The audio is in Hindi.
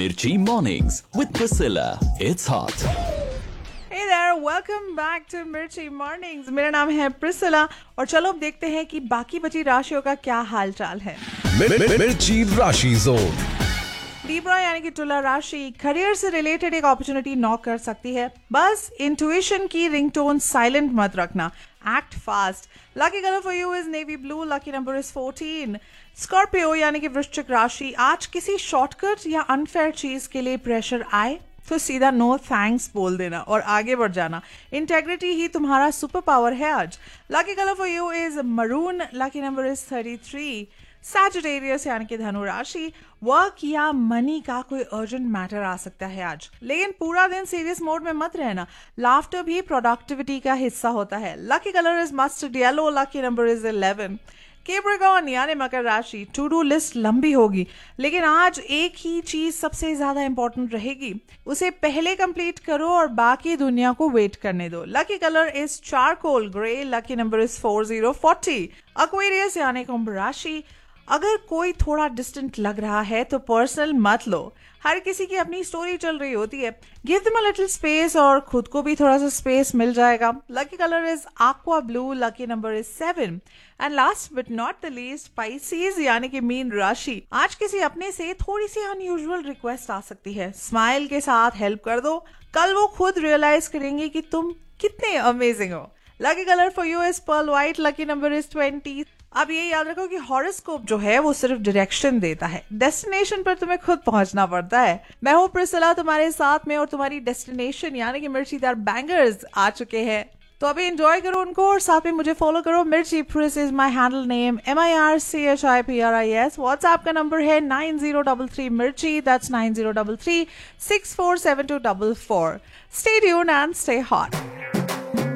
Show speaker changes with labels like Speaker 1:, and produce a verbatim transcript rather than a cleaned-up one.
Speaker 1: Mirchi Mornings with Priscilla. It's hot.
Speaker 2: Hey there, welcome back to Mirchi Mornings. मेरा नाम है प्रिसिला और चलो अब देखते हैं कि बाकी बची राशियों का क्या हाल चाल है।
Speaker 3: मिर्ची राशि जोन।
Speaker 2: लिब्रा यानी कि तुला राशि करियर से रिलेटेड एक अपॉर्चुनिटी नॉक कर सकती है। बस इंट्यूशन की रिंगटोन साइलेंट मत रखना। Act fast. Lucky colour for you is navy blue. Lucky number is fourteen. Scorpio यानी कि वृश्चिक राशि आज किसी शॉर्टकट या अनफेयर चीज के लिए प्रेशर आए तो सीधा नो थैंक्स बोल देना और आगे बढ़ जाना। इंटेग्रिटी ही तुम्हारा सुपर पावर है आज। Lucky colour for you is maroon. Lucky number is thirty three. Sagittarius यानी कि धनु राशि वर्क या मनी का कोई अर्जेंट मैटर आ सकता है आज, लेकिन पूरा दिन सीरियस मोड में मत रहना। लाफ्टर भी प्रोडक्टिविटी का हिस्सा होता है। Lucky colour is mustard yellow. Lucky number is eleven. Capricorn यानी मकर राशि टू डू लिस्ट लंबी होगी, लेकिन आज एक ही चीज सबसे ज्यादा इंपॉर्टेंट रहेगी, उसे पहले कंप्लीट करो और बाकी दुनिया को वेट करने दो। Lucky colour is charcoal grey. Lucky number is four zero forty. Aquarius यानी कुंभ राशि अगर कोई थोड़ा डिस्टेंट लग रहा है तो पर्सनल मत लो। हर किसी की अपनी स्टोरी चल रही होती है। Give them a little space और खुद को भी थोड़ा सा स्पेस मिल जाएगा। Lucky colour is aqua blue. Lucky number is seven. And last but not the least Pisces यानी कि मीन राशि आज किसी अपने से थोड़ी सी अनयूजुअल रिक्वेस्ट आ सकती है। स्माइल के साथ हेल्प कर दो, कल वो खुद रियलाइज करेंगे कि तुम कितने अमेजिंग हो। Lucky colour for you is pearl white. Lucky number is twenty. अब ये याद रखो कि हॉरोस्कोप जो है वो सिर्फ डायरेक्शन देता है, डेस्टिनेशन पर तुम्हें खुद पहुंचना पड़ता है। मैं हूँ प्रिसिला तुम्हारे साथ में और तुम्हारी डेस्टिनेशन यानी कि मिर्चीदार बैंगर्स आ चुके हैं, तो अभी एंजॉय करो उनको और साथ में मुझे फॉलो करो। मिर्ची प्रिस is my handle name, M I R C H I P R I S. WhatsApp का नंबर है नाइन जीरो डबल थ्री मिर्ची। That's nine zero double three six four seven to double four. Stay tuned and stay hot.